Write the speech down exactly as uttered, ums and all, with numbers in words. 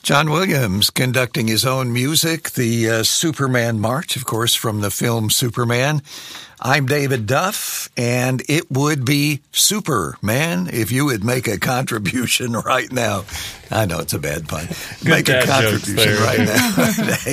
John Williams conducting his own music, the uh, Superman March, of course, from the film Superman. I'm David Duff, and it would be Superman if you would make a contribution right now. I know it's a bad pun. Good Make a dad jokes contribution there. right now.